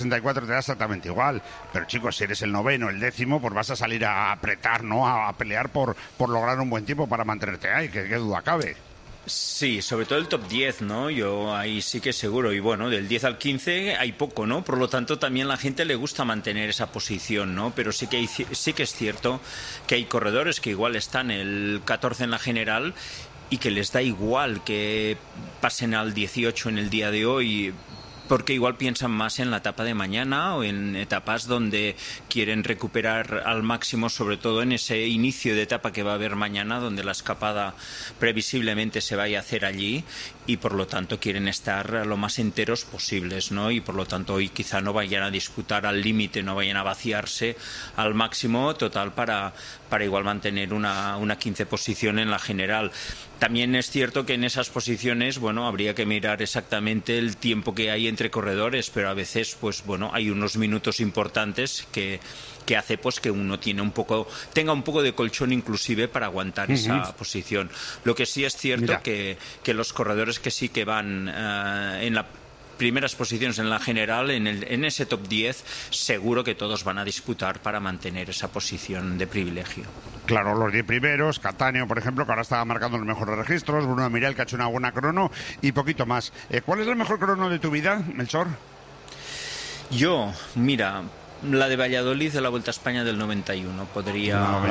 64 te da exactamente igual, pero chicos, si eres el noveno, el décimo, pues vas a salir a apretar, ¿no? A pelear por lograr un buen tiempo para mantenerte ahí, que duda cabe. Sí, sobre todo el top 10, ¿no? Yo ahí sí que seguro. Y bueno, del 10 al 15 hay poco, ¿no? Por lo tanto, también a la gente le gusta mantener esa posición, ¿no? Pero sí que es cierto que hay corredores que igual están el 14 en la general y que les da igual que pasen al 18 en el día de hoy, porque igual piensan más en la etapa de mañana o en etapas donde quieren recuperar al máximo, sobre todo en ese inicio de etapa que va a haber mañana, donde la escapada previsiblemente se vaya a hacer allí, y por lo tanto quieren estar lo más enteros posibles, ¿no? Y por lo tanto hoy quizá no vayan a disputar al límite, no vayan a vaciarse al máximo total para igual mantener una 15 posición en la general. También es cierto que en esas posiciones, bueno, habría que mirar exactamente el tiempo que hay entre corredores, pero a veces, pues bueno, hay unos minutos importantes que hace pues que uno tenga un poco de colchón inclusive para aguantar esa posición. Lo que sí es cierto que los corredores que sí que van en las primeras posiciones en la general, en ese top 10, seguro que todos van a disputar para mantener esa posición de privilegio. Claro, los 10 primeros, Cattaneo, por ejemplo, que ahora estaba marcando los mejores registros, Bruno Mirel, que ha hecho una buena crono, y poquito más. ¿Cuál es el mejor crono de tu vida, Melchor? Yo, mira, la de Valladolid de la Vuelta a España del 91 podría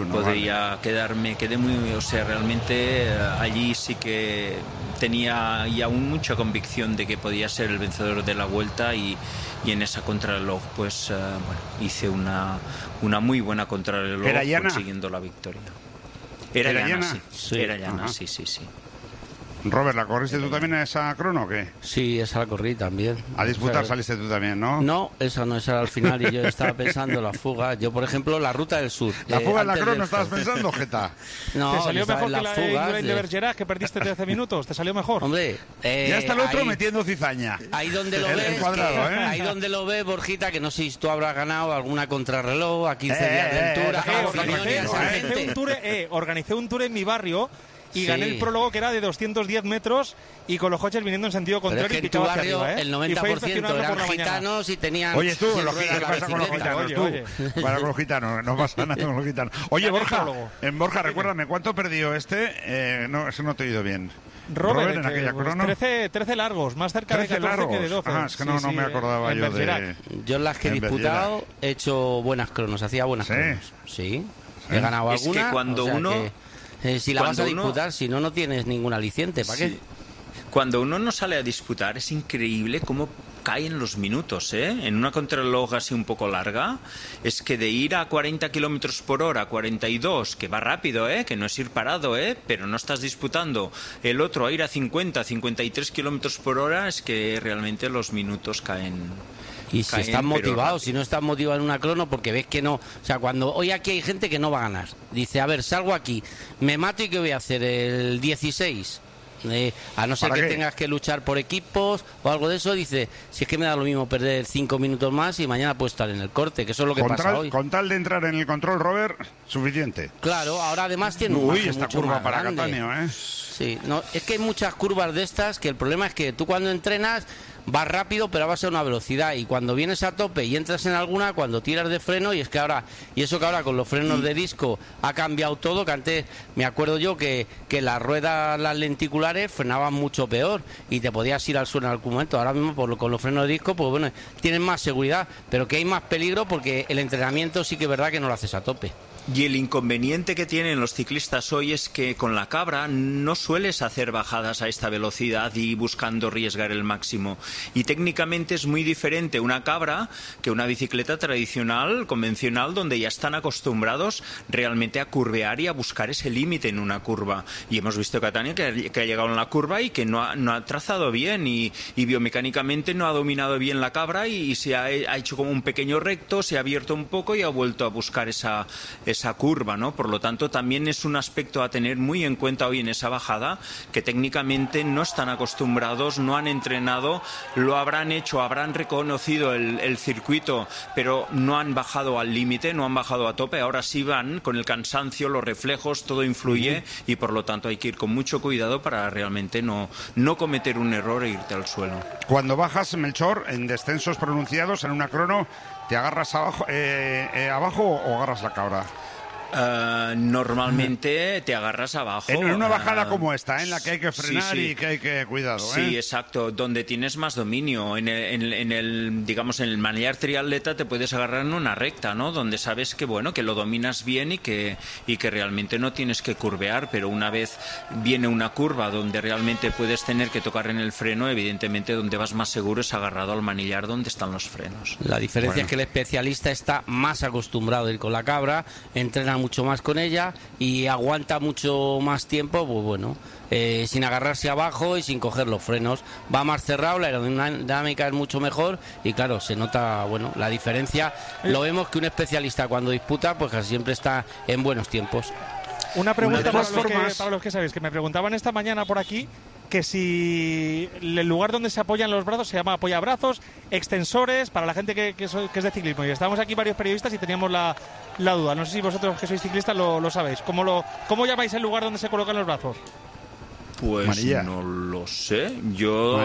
quedé muy, o sea, realmente allí sí que tenía y aún mucha convicción de que podía ser el vencedor de la Vuelta, y en esa contrarreloj pues bueno, hice una muy buena contrarreloj consiguiendo la victoria. Era llana, sí. Era llana, sí. Robert, ¿la corriste tú también a esa crono o qué? Sí, esa la corrí también. A disputar saliste tú también, ¿no? No, esa no, esa era al final, y yo estaba pensando la fuga. Yo, por ejemplo, la ruta del sur. ¿La fuga en la crono estabas pensando, Jeta? No, ¿te salió mejor la que la fuga de Bergerac, que perdiste 13 minutos? ¿Te salió mejor? Hombre, ya está el otro metiendo cizaña. Ahí donde lo ves, ahí donde lo ves, Borjita, que no sé si tú habrás ganado alguna contrarreloj a 15 días de altura. Organicé un tour en mi barrio y gané el prólogo, que era de 210 metros, y con los coches viniendo en sentido contrario. Pero es que en tu barrio el 90% eran gitanos y tenían... Oye, tú, ¿qué pasa con los gitanos? Para con los gitanos, no pasa nada con los gitanos. Oye, Borja, recuérdame, ¿cuánto perdió este? No, eso no te he oído bien. Robert, en aquella crono. 13 largos, más cerca de 14 largos que de 12. Es que no me acordaba yo de... Yo en las que he disputado he hecho buenas cronos, hacía buenas cronos. Sí, he ganado alguna. Es que cuando si la vas a disputar, si no tienes ningún aliciente, ¿para qué? Cuando uno no sale a disputar, es increíble cómo caen los minutos, ¿eh? En una contrarreloj así un poco larga, es que de ir a 40 kilómetros por hora, 42, que va rápido, que no es ir parado, pero no estás disputando, el otro a ir a 50, 53 kilómetros por hora, es que realmente los minutos caen. Y si estás motivado, si no estás motivado en una crono, porque ves que no... O sea, cuando hoy aquí hay gente que no va a ganar. Dice, a ver, salgo aquí, me mato y ¿qué voy a hacer? El 16. A no ser que tengas que luchar por equipos o algo de eso, dice, si es que me da lo mismo perder 5 minutos más y mañana puedo estar en el corte, que eso es lo que pasa hoy. Con tal de entrar en el control, Robert, suficiente. Claro, ahora además tiene un margen esta mucho curva más para grande. Cattaneo, Sí, no, es que hay muchas curvas de estas que el problema es que tú cuando entrenas vas rápido, pero vas a una velocidad, y cuando vienes a tope y entras en alguna, cuando tiras de freno, y eso que ahora con los frenos de disco ha cambiado todo, que antes me acuerdo yo que las ruedas, las lenticulares, frenaban mucho peor y te podías ir al suelo en algún momento. Ahora mismo con los frenos de disco, pues bueno, tienes más seguridad, pero que hay más peligro porque el entrenamiento sí que es verdad que no lo haces a tope. Y el inconveniente que tienen los ciclistas hoy es que con la cabra no sueles hacer bajadas a esta velocidad y buscando arriesgar el máximo. Y técnicamente es muy diferente una cabra que una bicicleta tradicional, convencional, donde ya están acostumbrados realmente a curvear y a buscar ese límite en una curva. Y hemos visto Cattaneo que ha llegado en la curva y que no ha trazado bien y biomecánicamente no ha dominado bien la cabra y se ha hecho como un pequeño recto, se ha abierto un poco y ha vuelto a buscar esa esa curva, ¿no? Por lo tanto, también es un aspecto a tener muy en cuenta hoy en esa bajada, que técnicamente no están acostumbrados, no han entrenado, lo habrán hecho, habrán reconocido el circuito, pero no han bajado al límite, no han bajado a tope. Ahora sí van con el cansancio, los reflejos, todo influye y por lo tanto hay que ir con mucho cuidado para realmente no cometer un error e irte al suelo. Cuando bajas, Melchor, en descensos pronunciados en una crono, ¿te agarras abajo o agarras la cabra? Normalmente te agarras abajo. En una bajada como esta, en la que hay que frenar y que hay que cuidado. Sí, exacto. Donde tienes más dominio. En el digamos, en el manillar triatleta te puedes agarrar en una recta, ¿no? Donde sabes que bueno, que lo dominas bien y que realmente no tienes que curvear, pero una vez viene una curva donde realmente puedes tener que tocar en el freno, evidentemente donde vas más seguro es agarrado al manillar donde están los frenos. La diferencia es que el especialista está más acostumbrado a ir con la cabra, entrena mucho más con ella y aguanta mucho más tiempo, pues bueno, sin agarrarse abajo y sin coger los frenos. Va más cerrado, la aerodinámica es mucho mejor y claro, se nota bueno la diferencia. Lo vemos que un especialista cuando disputa, pues casi siempre está en buenos tiempos. Una pregunta para los que sabéis, que me preguntaban esta mañana por aquí, que si el lugar donde se apoyan los brazos se llama apoyabrazos, extensores, para la gente que es de ciclismo. Y estábamos aquí varios periodistas y teníamos la duda. No sé si vosotros que sois ciclistas lo sabéis. ¿Cómo llamáis el lugar donde se colocan los brazos? Pues manilla. No lo sé. Yo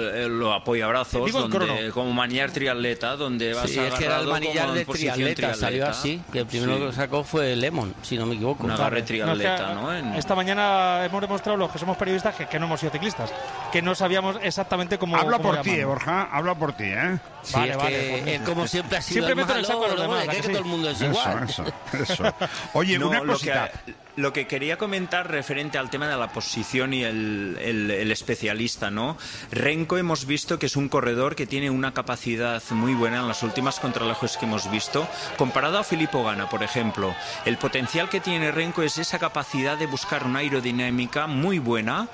lo apoyabrazos, como manillar triatleta, donde vas agarrado. Es que era el manillar de triatleta, salió así, que el primero que lo sacó fue Lemon, si no me equivoco. Un agarre triatleta, ¿no? Esta mañana hemos demostrado los que somos periodistas que no hemos sido ciclistas, que no sabíamos exactamente cómo. Habla por ti, Borja, habla por ti, ¿eh? Sí, vale. Él como siempre ha sido siempre el malo, el saco a los demás, que todo el mundo es igual. Eso. Oye, una cosita. Lo que quería comentar referente al tema de la posición y el especialista, ¿no? Renko hemos visto que es un corredor que tiene una capacidad muy buena en las últimas contrarrelojes que hemos visto, comparado a Filippo Ganna, por ejemplo. El potencial que tiene Renko es esa capacidad de buscar una aerodinámica muy buena,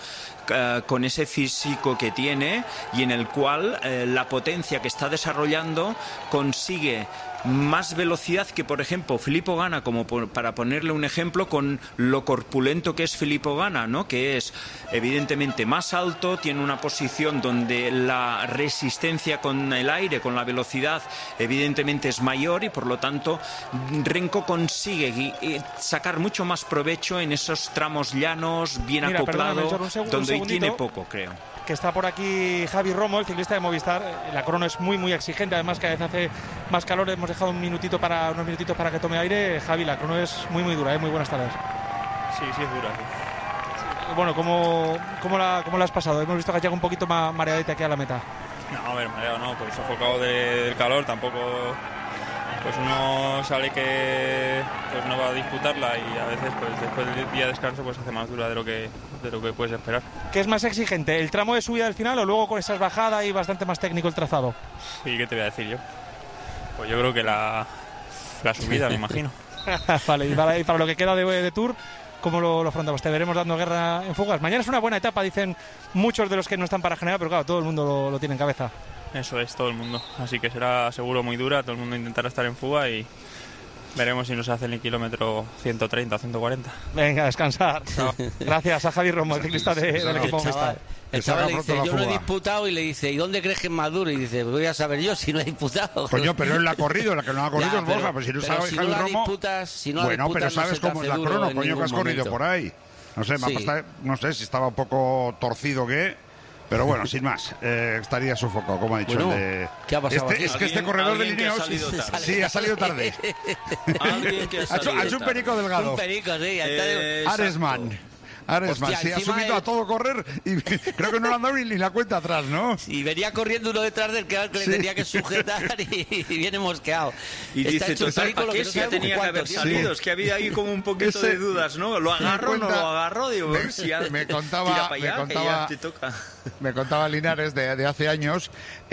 con ese físico que tiene y en el cual la potencia que está desarrollando consigue más velocidad que, por ejemplo, Filippo Ganna, como para ponerle un ejemplo, con lo corpulento que es Filippo Ganna, ¿no? Que es evidentemente más alto, tiene una posición donde la resistencia con el aire, con la velocidad, evidentemente es mayor y por lo tanto Renko consigue sacar mucho más provecho en esos tramos llanos, bien acoplado, donde hoy tiene poco, creo. Que está por aquí Javi Romo, el ciclista de Movistar. La crono es muy muy exigente, además cada vez hace más calor. Hemos dejado unos minutitos para que tome aire. Javi, la crono es muy muy dura, muy buenas tardes. Sí, es dura. Sí. Bueno, ¿cómo la has pasado? Hemos visto que has llegado un poquito más mareadita aquí a la meta. No, a ver, mareado no, pues sofocado del calor, tampoco. Pues uno sale que pues no va a disputarla y a veces pues después del día de descanso pues hace más dura de lo que puedes esperar. ¿Qué es más exigente, el tramo de subida del final o luego con esas bajadas y bastante más técnico el trazado? ¿Y qué te voy a decir yo? Pues yo creo que la subida, me imagino. Vale, y para lo que queda de Tour, ¿cómo lo afrontamos? ¿Te veremos dando guerra en fugas? Mañana es una buena etapa, dicen muchos de los que no están para generar, pero claro, todo el mundo lo tiene en cabeza. Eso es, todo el mundo. Así que será seguro muy dura, todo el mundo intentará estar en fuga y veremos si nos hacen el kilómetro 130 o 140. Venga, a descansar. Gracias a Javi Romo, el ciclista del equipo Movistar. El chaval le dice, yo no he disputado, y le dice, ¿y dónde crees que es más duro? Y dice, voy a saber yo si no he disputado. Coño, pero él la ha corrido, la que no ha corrido es Borja, pues si no sabes Javi Romo... Bueno, pero sabes cómo es la crono, coño, que has corrido por ahí. No sé, no sé si estaba un poco torcido o qué... Pero bueno, sin más, estaría sofocado, como ha dicho el de... ¿Qué ha pasado es que este corredor de Ineos ha salido tarde. Ha hecho un perico delgado. Un perico, sí. Aresman. Hostia, sí, ha subido a todo correr y creo que no le han dado ni la cuenta atrás, ¿no? Y venía corriendo uno detrás del que le tenía que sujetar y viene mosqueado. Y dice, total, ¿para qué si tenía que haber salido? Es que había ahí como un poquito de dudas, ¿no? ¿Lo agarro o no lo agarro? Digo, me contaba me contaba Linares de hace años,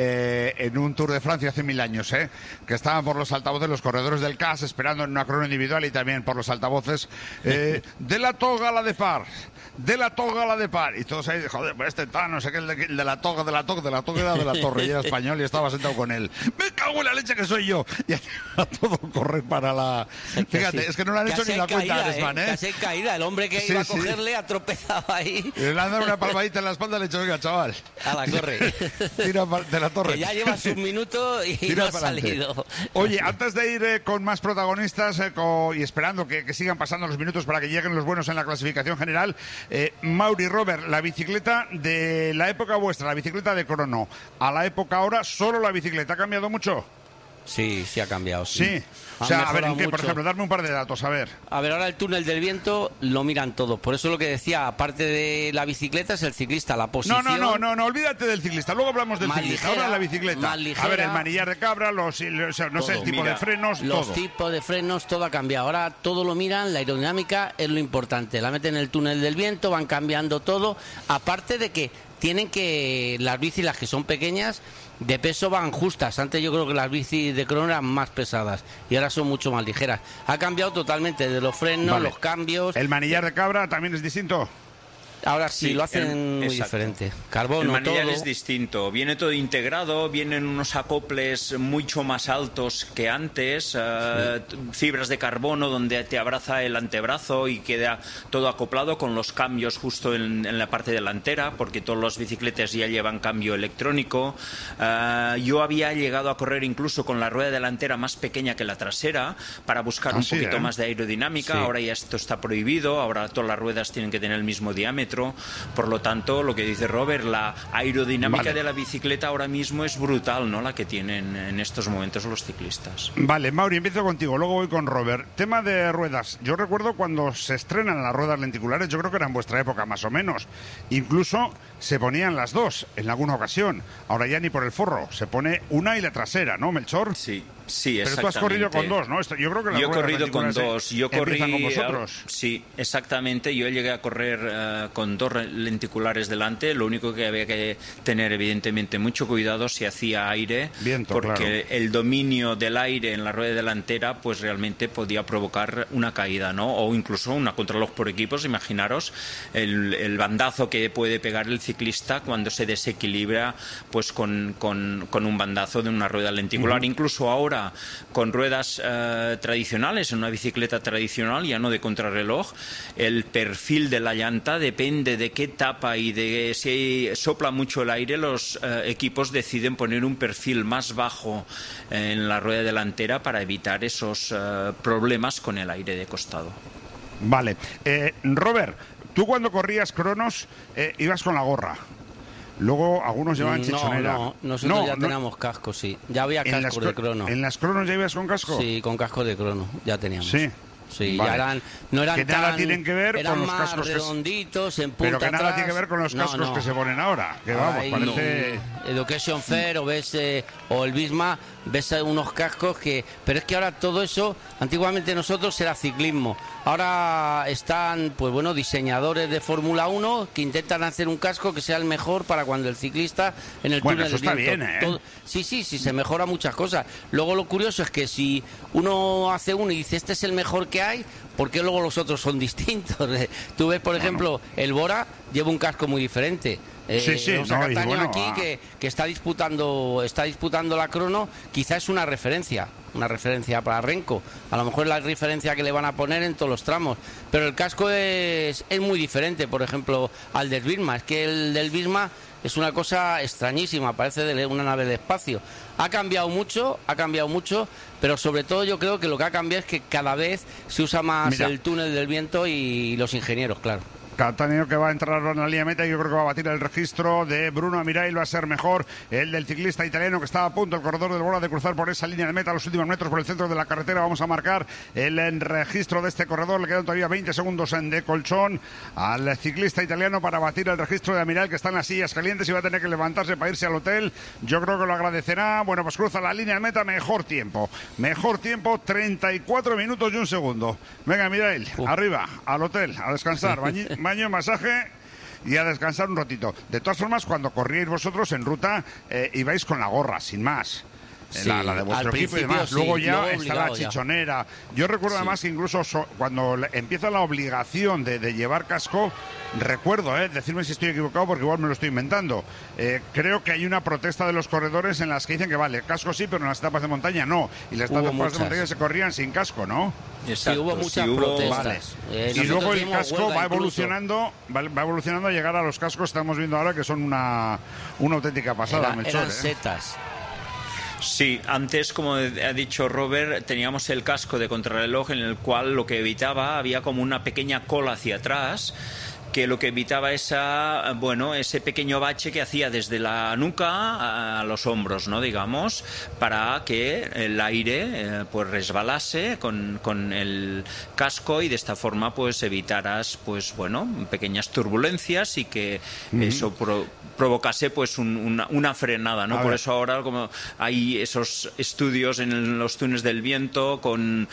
en un Tour de Francia hace 1000 años, que estaban por los altavoces los corredores del CAS esperando en una crono individual y también por los altavoces de la toga a la de par. De la toga a la de par. Y todos ahí, joder, pues no sé qué, el de la toga era de la Torre, y era español y estaba sentado con él. Me cago en la leche que soy yo. Y a todo correr para la... Fíjate, es que no le han hecho ni la cuenta a Aresman, Casi caída, el hombre que iba a cogerle ha tropezado ahí. Y le han dado una palmadita en la espalda y le he dicho, venga, chaval. Corre. Tira de la Torre. Que ya llevas un minuto y no ha salido. Oye, antes de ir con más protagonistas y esperando que sigan pasando los minutos para que lleguen los buenos en la clasificación general, Mauri, Robert, la bicicleta de la época vuestra, la bicicleta de crono, a la época ahora, ¿solo la bicicleta ha cambiado mucho? Sí, ha cambiado, sí. Sí. O sea, a ver, ¿en qué? Por ejemplo, darme un par de datos, a ver. A ver, ahora el túnel del viento lo miran todos. Por eso lo que decía, aparte de la bicicleta, es el ciclista, la posición... No, olvídate del ciclista. Luego hablamos del ciclista. Ahora la bicicleta. Más ligera, a ver, el manillar de cabra, no sé, el tipo de frenos, los tipos de frenos, todo ha cambiado. Ahora todo lo miran, la aerodinámica es lo importante. La meten en el túnel del viento, van cambiando todo. Aparte de que tienen que... Las bicis, las que son pequeñas... De peso van justas. Antes yo creo que las bicis de crono eran más pesadas y ahora son mucho más ligeras. Ha cambiado totalmente de los frenos, los cambios. ¿El manillar de cabra también es distinto? Ahora sí, lo hacen muy diferente. Carbono, el manillar todo. Es distinto. Viene todo integrado, vienen unos acoples mucho más altos que antes, fibras de carbono donde te abraza el antebrazo y queda todo acoplado con los cambios justo en la parte delantera, porque todas las bicicletas ya llevan cambio electrónico. Yo había llegado a correr incluso con la rueda delantera más pequeña que la trasera para buscar un poquito más de aerodinámica. Sí. Ahora ya esto está prohibido, ahora todas las ruedas tienen que tener el mismo diámetro. Por lo tanto, lo que dice Robert, la aerodinámica de la bicicleta ahora mismo es brutal, ¿no? La que tienen en estos momentos los ciclistas. Vale, Mauri, empiezo contigo, luego voy con Robert. Tema de ruedas. Yo recuerdo cuando se estrenan las ruedas lenticulares, yo creo que era en vuestra época más o menos. Incluso se ponían las dos en alguna ocasión. Ahora ya ni por el forro, se pone una y la trasera, ¿no, Melchor? Sí, pero tú has corrido con dos, ¿no? Yo creo que las he corrido con dos. Yo corrí con vosotros. Sí, exactamente. Yo llegué a correr con dos lenticulares delante. Lo único que había que tener, evidentemente, mucho cuidado si hacía aire, porque el dominio del aire en la rueda delantera, pues realmente podía provocar una caída, ¿no? O incluso una contrarreloj por equipos. Imaginaros el bandazo que puede pegar el ciclista cuando se desequilibra, pues con un bandazo de una rueda lenticular. Incluso ahora con ruedas tradicionales, en una bicicleta tradicional, ya no de contrarreloj, el perfil de la llanta depende de qué tapa y de si sopla mucho el aire. Los equipos deciden poner un perfil más bajo en la rueda delantera para evitar esos problemas con el aire de costado. Vale. Robert, tú cuando corrías cronos ibas con la gorra. Luego algunos llevaban chichonera. No, nosotros ya teníamos casco, sí. Ya había casco de crono. ¿En las cronos ya ibas con casco? Sí, con casco de crono, ya teníamos. Sí, vale. No eran que nada tienen que ver eran con los más cascos redonditos, en punta pero que nada atrás. Tiene que ver con los cascos que se ponen ahora. Que vamos, parece... Education Fair o el Bisma, ves unos cascos que... Pero es que ahora todo eso, antiguamente nosotros era ciclismo. Ahora están, pues bueno, diseñadores de Fórmula 1 que intentan hacer un casco que sea el mejor para cuando el ciclista en el túnel eso está bien, Sí, se mejora muchas cosas. Luego lo curioso es que si uno hace uno y dice este es el mejor que hay, ¿por qué luego los otros son distintos? Tú ves, por ejemplo, el Bora lleva un casco muy diferente. Aquí que está disputando la crono, quizás es una referencia para Renko. A lo mejor es la referencia que le van a poner en todos los tramos, pero el casco es muy diferente, por ejemplo, al del Bisma. Es que el del Bisma es una cosa extrañísima, parece de una nave de espacio. Ha cambiado mucho, pero sobre todo yo creo que lo que ha cambiado es que cada vez se usa más el túnel del viento y los ingenieros, claro. Cattaneo que va a entrar en la línea meta, yo creo que va a batir el registro de Bruno Amirail, va a ser mejor el del ciclista italiano que está a punto, el corredor del Bora, de cruzar por esa línea de meta los últimos metros por el centro de la carretera. Vamos a marcar el registro de este corredor, le quedan todavía 20 segundos de colchón al ciclista italiano para batir el registro de Amirail, que está en las sillas calientes y va a tener que levantarse para irse al hotel. Yo creo que lo agradecerá. Bueno, pues cruza la línea de meta, mejor tiempo, 34 minutos y un segundo. Venga, Amirail, arriba, al hotel, a descansar, baño, masaje y a descansar un ratito. De todas formas, cuando corríais vosotros en ruta, ibais con la gorra, sin más. Sí, la de vuestro equipo y demás. Luego ya está la chichonera. Yo recuerdo además que incluso cuando empieza la obligación de llevar casco, recuerdo, decirme si estoy equivocado porque igual me lo estoy inventando. Creo que hay una protesta de los corredores en las que dicen que vale, casco sí, pero en las etapas de montaña no. Y las etapas de montaña se corrían sin casco, ¿no? Exacto, sí, hubo muchas protestas. Vale. Y luego el casco va evolucionando a llegar a los cascos que estamos viendo ahora, que son una auténtica pasada, Melchor. Eran setas. Sí, antes, como ha dicho Robert, teníamos el casco de contrarreloj en el cual lo que evitaba, había como una pequeña cola hacia atrás, que lo que evitaba ese pequeño bache que hacía desde la nuca a los hombros, ¿no? Digamos, para que el aire pues resbalase con el casco y de esta forma pues evitaras pequeñas turbulencias y que eso provocase pues una frenada, ¿no? Por eso ahora como hay esos estudios en los túneles del viento con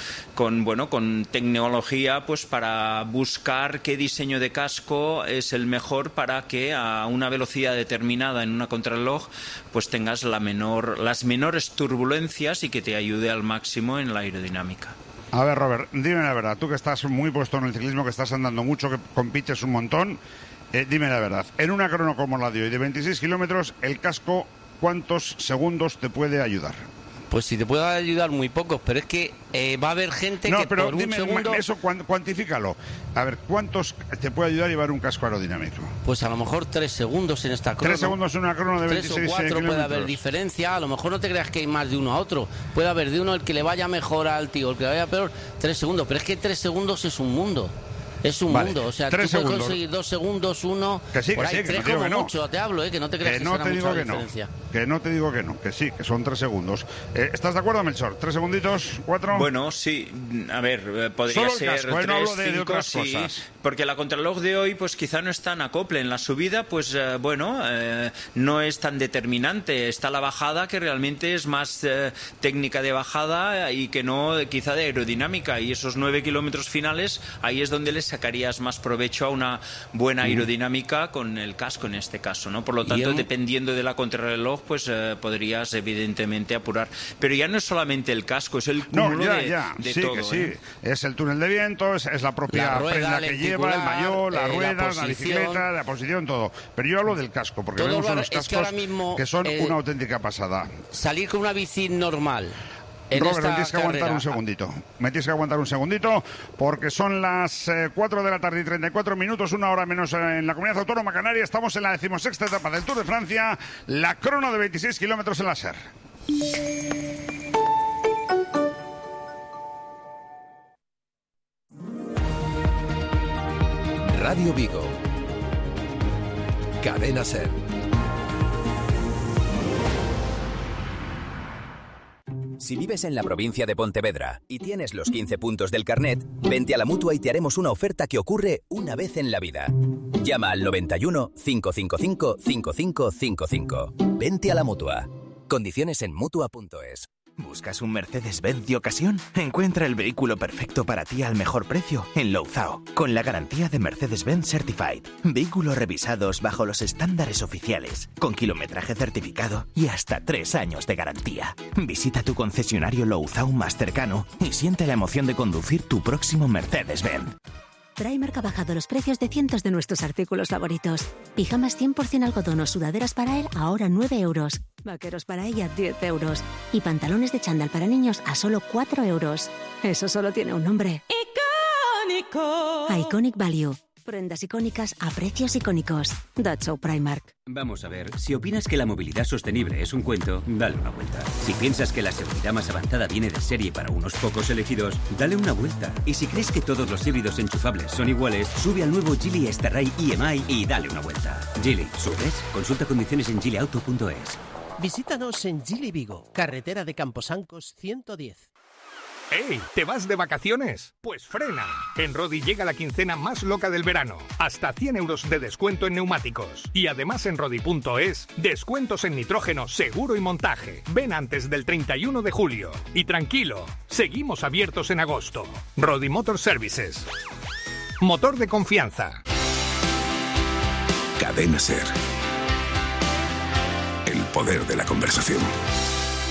tecnología pues para buscar qué diseño de casco es el mejor para que a una velocidad determinada en una contrarreloj pues tengas las menores turbulencias y que te ayude al máximo en la aerodinámica. A ver, Robert, dime la verdad, tú que estás muy puesto en el ciclismo, que estás andando mucho, que compites un montón, dime la verdad, en una crono como la de hoy de 26 kilómetros, el casco, ¿cuántos segundos te puede ayudar? Pues si te puede ayudar muy pocos, pero es que va a haber gente que pero por dime, un segundo... eso cuantifícalo. A ver, ¿cuántos te puede ayudar a llevar un casco aerodinámico? Pues a lo mejor 3 segundos en esta crono. 3 segundos en una crono de 26 kilómetros. 3 o 4 puede haber diferencia. A lo mejor no te creas que hay más de uno a otro. Puede haber de uno el que le vaya mejor al tío, el que le vaya peor. 3 segundos. Pero es que 3 segundos es un mundo. Es un mundo, o sea, tú puedes conseguir 2 segundos, 1, que sí, por ahí, que 3 como mucho, te hablo, que no te creas que no será te digo mucha que diferencia. Que no te digo que no, que sí, que son 3 segundos. ¿Estás de acuerdo, Melchor? ¿3 segunditos? ¿4? Bueno, sí, a ver, podría solo ser casco, 3, no hablo de 5, otras sí, cosas. porque la contrarreloj de hoy pues quizá no es tan acople. En la subida pues no es tan determinante. Está la bajada que realmente es más técnica de bajada y que no quizá de aerodinámica, y esos 9 kilómetros finales ahí es donde le sacarías más provecho a una buena aerodinámica con el casco en este caso, ¿no? Por lo tanto, dependiendo de la contrarreloj, pues podrías evidentemente apurar. Pero ya no es solamente el casco, es el cúmulo de sí, todo. Que sí. Es el túnel de viento, es la propia prenda que lleva, el maillot, las ruedas, la bicicleta, la posición, todo. Pero yo hablo del casco, porque vemos unos cascos que son una auténtica pasada. Salir con una bici normal. Robert, me tienes que aguantar un segundito. Me tienes que aguantar un segundito, porque son las 4 de la tarde y 34 minutos, 1 hora menos en la Comunidad Autónoma Canaria. Estamos en la 16ª etapa del Tour de Francia, la crono de 26 kilómetros en la SER. Radio Vigo. Cadena SER. Si vives en la provincia de Pontevedra y tienes los 15 puntos del carnet, vente a la Mutua y te haremos una oferta que ocurre una vez en la vida. Llama al 91 555 5555. Vente a la Mutua. Condiciones en Mutua.es. ¿Buscas un Mercedes-Benz de ocasión? Encuentra el vehículo perfecto para ti al mejor precio en Louzao, con la garantía de Mercedes-Benz Certified. Vehículos revisados bajo los estándares oficiales, con kilometraje certificado y hasta 3 años de garantía. Visita tu concesionario Louzao más cercano y siente la emoción de conducir tu próximo Mercedes-Benz. Primark ha bajado los precios de cientos de nuestros artículos favoritos. Pijamas 100% algodón o sudaderas para él ahora 9 euros. Vaqueros para ella 10 euros. Y pantalones de chándal para niños a solo 4 euros. Eso solo tiene un nombre. ¡Icónico! Iconic Value. Prendas icónicas a precios icónicos. That's so Primark. Vamos a ver, si opinas que la movilidad sostenible es un cuento, dale una vuelta. Si piensas que la seguridad más avanzada viene de serie para unos pocos elegidos, dale una vuelta. Y si crees que todos los híbridos enchufables son iguales, sube al nuevo Geely Starray EMI y dale una vuelta. Geely, ¿subes? Consulta condiciones en geelyauto.es. Visítanos en Geely Vigo, carretera de Camposancos 110. ¡Ey! ¿Te vas de vacaciones? Pues frena. En Rodi llega la quincena más loca del verano. Hasta 100 euros de descuento en neumáticos. Y además en Rodi.es, descuentos en nitrógeno, seguro y montaje. Ven antes del 31 de julio. Y tranquilo, seguimos abiertos en agosto. Rodi Motor Services. Motor de confianza. Cadena SER. El poder de la conversación.